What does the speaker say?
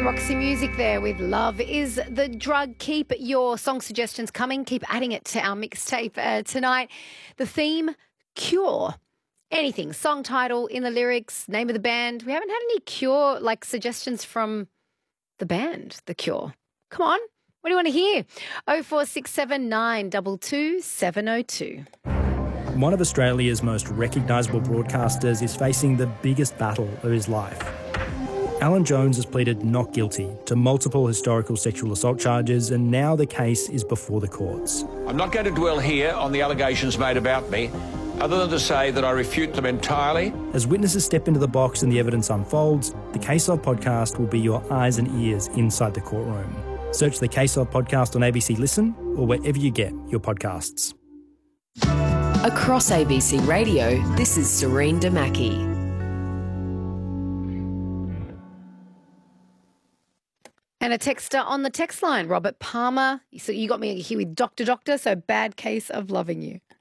Roxy Music there with Love is the Drug. Keep your song suggestions coming. Keep adding it to our mixtape tonight. The theme, Cure. Anything, song title, in the lyrics, name of the band. We haven't had any Cure suggestions from the band, The Cure. Come on. What do you want to hear? 0467 702. One of Australia's most recognisable broadcasters is facing the biggest battle of his life. Alan Jones has pleaded not guilty to multiple historical sexual assault charges, and now the case is before the courts. I'm not going to dwell here on the allegations made about me, other than to say that I refute them entirely. As witnesses step into the box and the evidence unfolds, the Case Of podcast will be your eyes and ears inside the courtroom. Search the Case Of podcast on ABC Listen or wherever you get your podcasts. Across ABC Radio, this is Serene Damaki. And a texter on the text line, Robert Palmer. So you got me here with Doctor, so bad case of loving you.